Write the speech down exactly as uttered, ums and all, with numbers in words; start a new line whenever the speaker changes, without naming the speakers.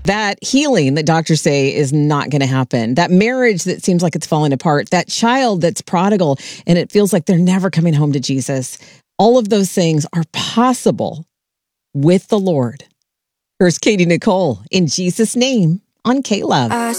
That healing that doctors say is not going to happen. That marriage that seems like it's falling apart. That child that's prodigal and it feels like they're never coming home to Jesus. All of those things are possible with the Lord. Here's Katie Nicole, In Jesus' Name, on K-Love.